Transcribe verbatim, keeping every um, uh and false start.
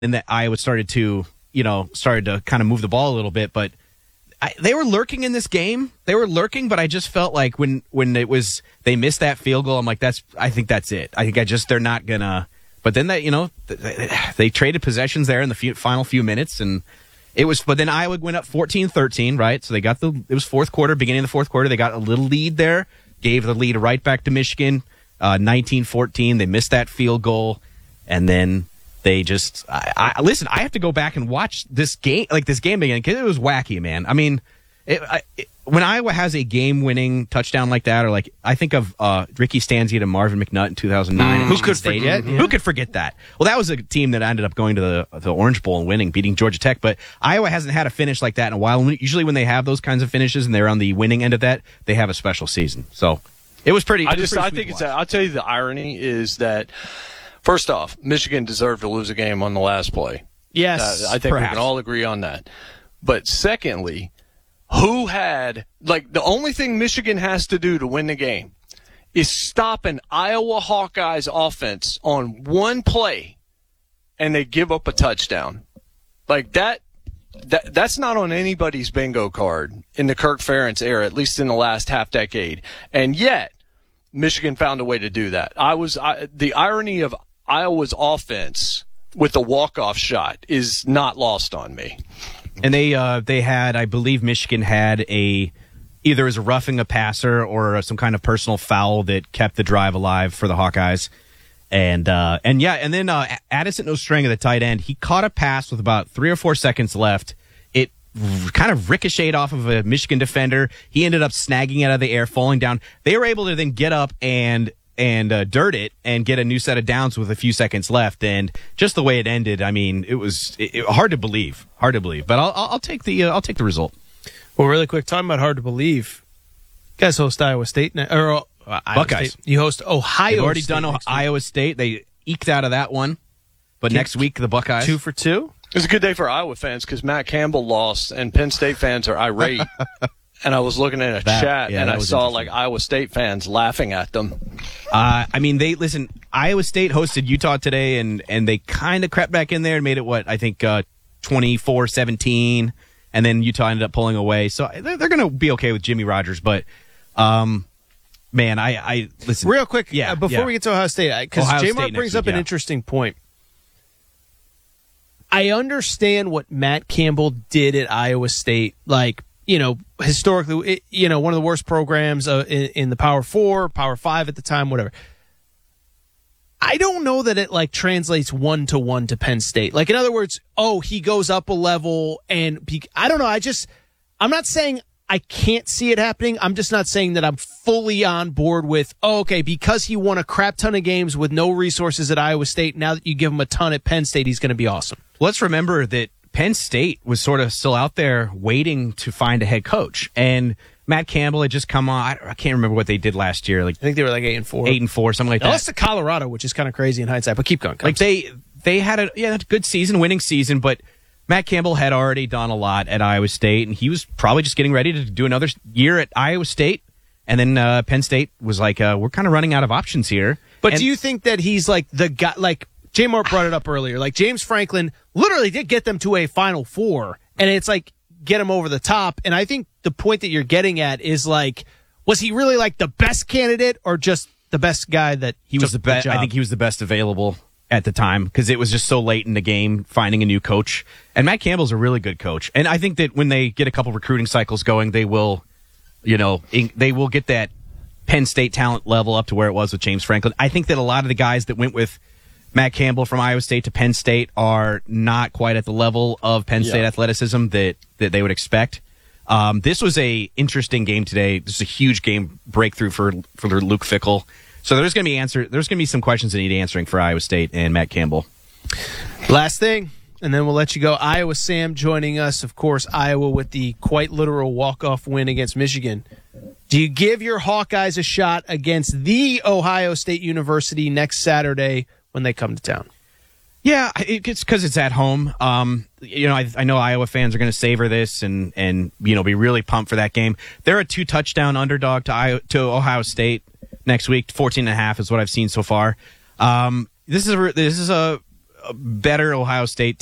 and that Iowa started to, you know, started to kind of move the ball a little bit, but I, they were lurking in this game. They were lurking, but I just felt like when, when it was, they missed that field goal, I'm like, that's, I think that's it. I think I just, they're not gonna, but then that, you know, they, they traded possessions there in the few, final few minutes, and it was, but then Iowa went up fourteen thirteen, right? So they got the, it was fourth quarter, beginning of the fourth quarter, they got a little lead there, gave the lead right back to Michigan, uh, nineteen fourteen. They missed that field goal, and then they just, I, I listen, I have to go back and watch this game, like this game again, because it was wacky, man. I mean, it, I, it, when Iowa has a game-winning touchdown like that, or like, I think of uh, Ricky Stanzi to Marvin McNutt in two thousand nine. Mm, who could State. forget? Yeah. Who could forget that? Well, that was a team that ended up going to the, the Orange Bowl and winning, beating Georgia Tech. But Iowa hasn't had a finish like that in a while. Usually when they have those kinds of finishes and they're on the winning end of that, they have a special season. So it was pretty. I was just, pretty I think it's. A, I'll tell you the irony is that. First off, Michigan deserved to lose a game on the last play. Yes, uh, I think perhaps. we can all agree on that. But secondly, who had, like, the only thing Michigan has to do to win the game is stop an Iowa Hawkeyes offense on one play, and they give up a touchdown. Like, that, that that's not on anybody's bingo card in the Kirk Ferentz era, at least in the last half decade. And yet, Michigan found a way to do that. I was I, the irony of Iowa's offense with the walk-off shot is not lost on me. And they uh, they had, I believe, Michigan had a either as a roughing a passer or some kind of personal foul that kept the drive alive for the Hawkeyes. And uh, and yeah, and then uh, Addison Ostrenga, the tight end, he caught a pass with about three or four seconds left. It kind of ricocheted off of a Michigan defender. He ended up snagging it out of the air, falling down. They were able to then get up and and uh, dirt it and get a new set of downs with a few seconds left. And just the way it ended, I mean, it was it, it, hard to believe, hard to believe. But I'll I'll take the uh, I'll take the result. Well, really quick, talking about hard to believe. You guys host Iowa State now, or uh, Iowa Buckeyes. State. You host Ohio. They've already State done next Iowa week. State. They eked out of that one. But next week the Buckeyes two for two. It was a good day for Iowa fans because Matt Campbell lost, and Penn State fans are irate. And I was looking at a That- chat, yeah, and that I was saw interesting. like Iowa State fans laughing at them. Uh, I mean, they listen. Iowa State hosted Utah today, and and they kind of crept back in there and made it what I think uh, twenty-four seventeen, and then Utah ended up pulling away. So they're, they're going to be okay with Jimmy Rogers, but um, man, I, I listen Real quick, Yeah, uh, before yeah. we get to Ohio State, because Ohio J-Mark State brings next up week, an yeah. interesting point. I understand what Matt Campbell did at Iowa State. Like, you know, historically, it, you know, one of the worst programs uh, in, in the Power Four, Power Five at the time, whatever. I don't know that it like translates one to one to Penn State. Like, in other words, oh, he goes up a level, and he, I don't know. I just, I'm not saying I can't see it happening. I'm just not saying that I'm fully on board with, oh, okay, because he won a crap ton of games with no resources at Iowa State, now that you give him a ton at Penn State, he's going to be awesome. Let's remember that Penn State was sort of still out there waiting to find a head coach, and Matt Campbell had just come on. I, I can't remember what they did last year, like I think they were like eight and four, eight and four, something like they that. lost to Colorado, which is kind of crazy in hindsight. But keep going. Like they they had a yeah a good season, winning season, but Matt Campbell had already done a lot at Iowa State, and he was probably just getting ready to do another year at Iowa State. And then uh, Penn State was like, uh, we're kind of running out of options here. But and, do you think that he's like the guy? Like J. Mark brought it up earlier. Like James Franklin literally did get them to a Final Four, and it's like get him over the top. And I think the point that you're getting at is like, was he really like the best candidate, or just the best guy that he was took the best? job? I think he was the best available at the time because it was just so late in the game finding a new coach. And Matt Campbell's a really good coach, and I think that when they get a couple recruiting cycles going, they will, you know, they will get that Penn State talent level up to where it was with James Franklin. I think that a lot of the guys that went with Matt Campbell from Iowa State to Penn State are not quite at the level of Penn State Yeah. athleticism that, that they would expect. Um, this was a interesting game today. This is a huge game breakthrough for for Luke Fickell. So there's going to be answer. There's going to be some questions that need answering for Iowa State and Matt Campbell. Last thing, and then we'll let you go. Iowa Sam joining us, of course. Iowa with the quite literal walk-off win against Michigan. Do you give your Hawkeyes a shot against the Ohio State University next Saturday when they come to town? Yeah, it, it's because it's at home. Um, you know, I, I know Iowa fans are going to savor this and and you know be really pumped for that game. They're a two touchdown underdog to Iowa, to Ohio State next week. fourteen and a half is what I've seen so far. Um, this is a, this is a a better Ohio State